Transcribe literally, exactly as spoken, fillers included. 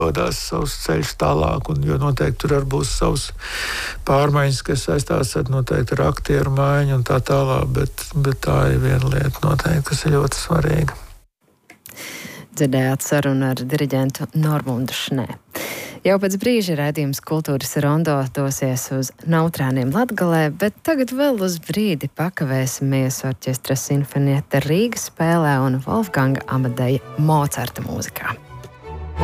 dodās savus ceļus tālāk, un jo noteikti tur arī būs savas pārmaiņas, kas saistās ar noteikti ar aktieru maiņu un tā tālāk, bet, bet tā ir viena lieta noteikti, kas ir ļoti svarīga. Dzirdējāt sarunu ar diriģentu Normundu Šnē. Jau pēc brīža raidījums Kultūras rondo dosies uz Nautrāniem Latgalē, bet tagad vēl uz brīdi pakavēsimies orķestra Sinfonietta Rīgas spēlē un Wolfganga Amadeja Mocarta mūzikā.